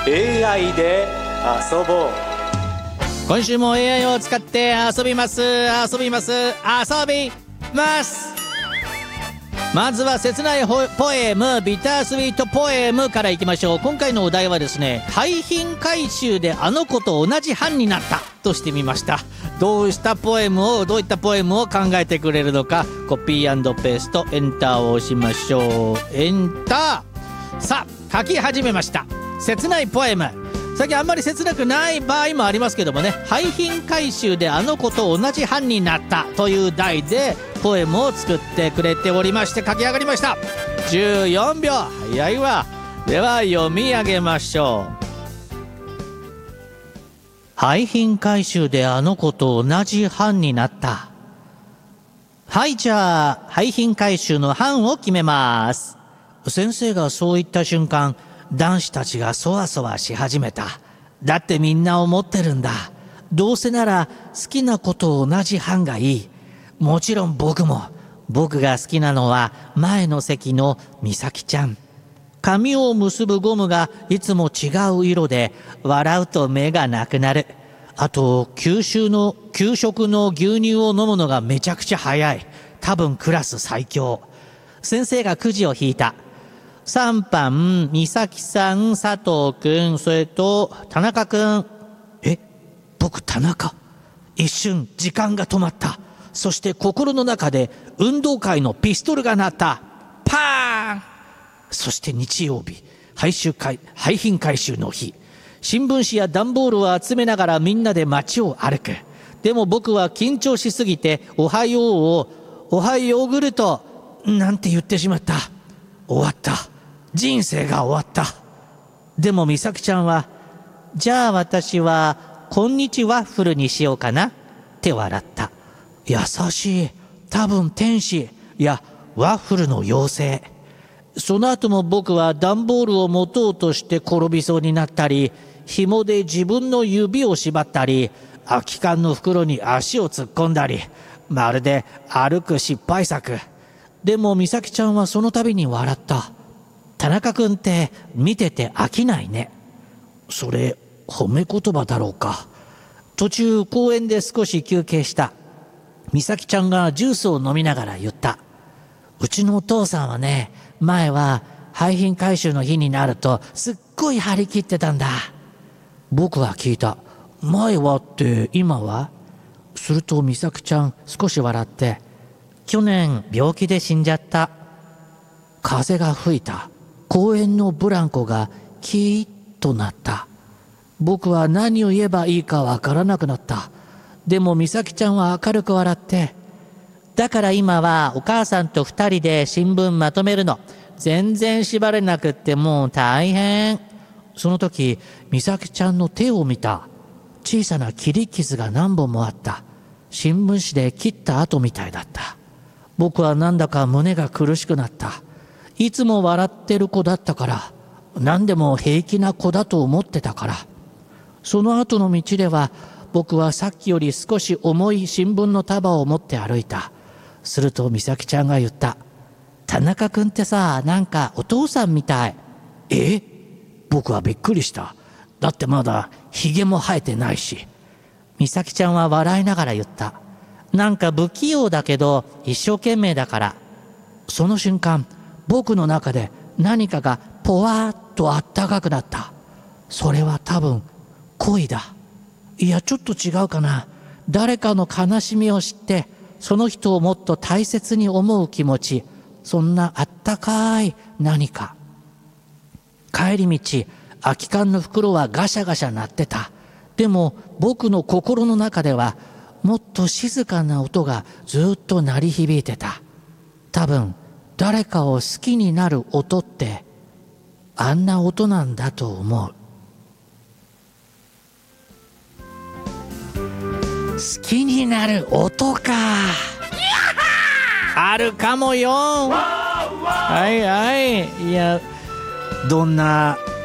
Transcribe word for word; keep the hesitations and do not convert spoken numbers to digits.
エーアイ で遊ぼう。 今週も エーアイ を使って遊びます遊びます遊びます。まずは切ないポエム、ビタースイートポエムからいきましょう。今回のお題はですね、廃品回収であの子と同じ班になったとしてみました。どうしたポエムをどういったポエムを考えてくれるのか、コピー&ペーストエンターを押しましょう。エンター。さあ書き始めました。切ないポエム、最近あんまり切なくない場合もありますけどもね、廃品回収であの子と同じ班になったという題でポエムを作ってくれておりまして、書き上がりました。じゅうよんびょう、早いわ。では読み上げましょう。廃品回収であの子と同じ班になった。はい、じゃあ廃品回収の班を決めます。先生がそう言った瞬間、男子たちがそわそわし始めた。だってみんな思ってるんだ。どうせなら好きな子と同じ班がいい。もちろん僕も。僕が好きなのは前の席の美咲ちゃん。髪を結ぶゴムがいつも違う色で笑うと目がなくなる。あと給食の給食の牛乳を飲むのがめちゃくちゃ早い。多分クラス最強。先生がくじを引いた。さんばん、美咲さん、佐藤くん、それと田中くん。え、僕田中。一瞬時間が止まった。そして心の中で運動会のピストルが鳴った。パーン。そして日曜日、廃収会廃品回収の日。新聞紙や段ボールを集めながらみんなで街を歩く。でも僕は緊張しすぎておはようをおはヨーグルトなんて言ってしまった。終わった。人生が終わった。でも美咲ちゃんは、じゃあ私はこんにちワッフルにしようかなって笑った。優しい。多分天使。いやワッフルの妖精。その後も僕は段ボールを持とうとして転びそうになったり、紐で自分の指を縛ったり、空き缶の袋に足を突っ込んだり、まるで歩く失敗作。でも美咲ちゃんはその度に笑った。田中君って見てて飽きないね。それ褒め言葉だろうか。途中公園で少し休憩した。美咲ちゃんがジュースを飲みながら言った。うちのお父さんはね、前は廃品回収の日になるとすっごい張り切ってたんだ。僕は聞いた。前はって今は？すると美咲ちゃん少し笑って、去年病気で死んじゃった。風が吹いた。公園のブランコがキーッとなった。僕は何を言えばいいかわからなくなった。でも美咲ちゃんは明るく笑って、だから今はお母さんと二人で新聞まとめるの。全然縛れなくってもう大変。その時美咲ちゃんの手を見た。小さな切り傷が何本もあった。新聞紙で切った跡みたいだった。僕はなんだか胸が苦しくなった。いつも笑ってる子だったから、何でも平気な子だと思ってたから。その後の道では僕はさっきより少し重い新聞の束を持って歩いた。すると美咲ちゃんが言った。田中君ってさ、なんかお父さんみたい。え？僕はびっくりした。だってまだひげも生えてないし。美咲ちゃんは笑いながら言った。なんか不器用だけど一生懸命だから。その瞬間、僕の中で何かがポワーッとあったかくなった。それは多分恋だ。いやちょっと違うかな。誰かの悲しみを知ってその人をもっと大切に思う気持ち、そんなあったかい何か。帰り道、空き缶の袋はガシャガシャ鳴ってた。でも僕の心の中ではもっと静かな音がずっと鳴り響いてた。多分誰かを好きになる音ってあんな音なんだと思う。好きになる音か。あるかもよ。はいはい。いやどんな